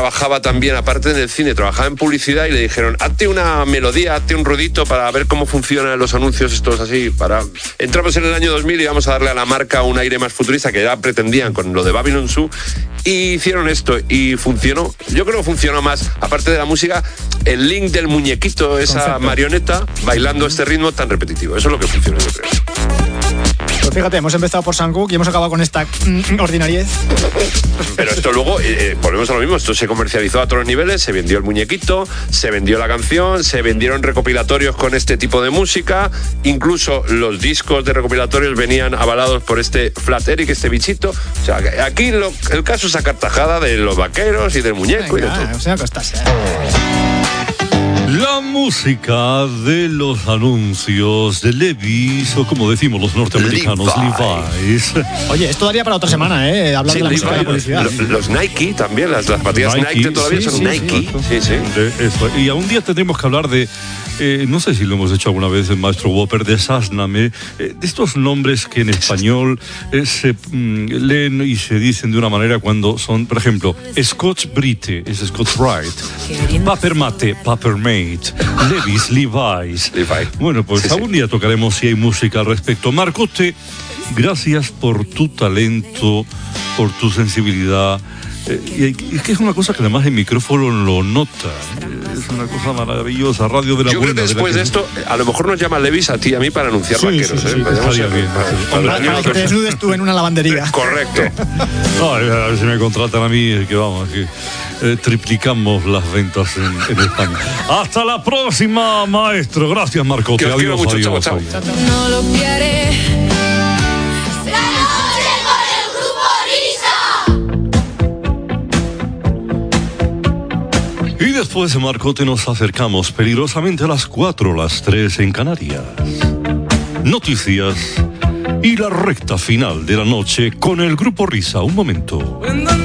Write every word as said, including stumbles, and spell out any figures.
trabajaba también, aparte del cine, trabajaba en publicidad y le dijeron, hazte una melodía, hazte un ruidito para ver cómo funcionan los anuncios estos así. Para... Entramos en el año dos mil y vamos a darle a la marca un aire más futurista que ya pretendían con lo de Babylon Zoo, y hicieron esto y funcionó. Yo creo que funcionó más, aparte de la música, el link del muñequito, esa Concepto. marioneta bailando este ritmo tan repetitivo. Eso es lo que funciona, yo creo. Pues fíjate, hemos empezado por Sam Cooke y hemos acabado con esta mm, ordinariez. Pero esto luego, eh, volvemos a lo mismo, esto se comercializó a todos los niveles, se vendió el muñequito, se vendió la canción, se vendieron recopilatorios con este tipo de música, incluso los discos de recopilatorios venían avalados por este Flat Eric, este bichito. O sea, aquí lo, el caso es sacar tajada de los vaqueros y del muñeco. Venga, y de todo. O sea, costas, ¿eh? La música de los anuncios de Levi's, o como decimos los norteamericanos, Levi's. Levi's. Oye, esto daría para otra semana, ¿eh? Hablar sí, de la música de la publicidad. Los, los Nike también, las, las zapatillas Nike, Nike todavía sí, son sí, Nike. Sí, sí. De eso. Y a un día tendremos que hablar de, eh, no sé si lo hemos hecho alguna vez el maestro Whopper, de Sásname, eh, de estos nombres que en español eh, se mm, leen y se dicen de una manera cuando son, por ejemplo, Scotch Brite, es Scotch Brite, Paper Mate, Paper Mate, Levi's, Levi's. Levi. Bueno, pues sí, algún sí. día tocaremos si hay música al respecto. Marcote, gracias por tu talento, por tu sensibilidad. Eh, y es que es una cosa que además el micrófono lo nota. Es una cosa maravillosa. Radio de la Yo buena. creo que después de, de esto, a lo mejor nos llama Levi's a ti y a mí para anunciar sí, vaqueros. Sí, sí, ¿eh? sí, estaría bien. Para, para que te desnudes tú en una lavandería. Correcto. No, a ver si me contratan a mí, que vamos, que eh, triplicamos las ventas en, en España. Hasta la próxima, maestro. Gracias, Marcote. Que os quiero mucho. Chao, chao. No lo fiaré. Y después de Marcote nos acercamos peligrosamente a las cuatro, las tres en Canarias. Noticias y la recta final de la noche con el Grupo Risa. Un momento.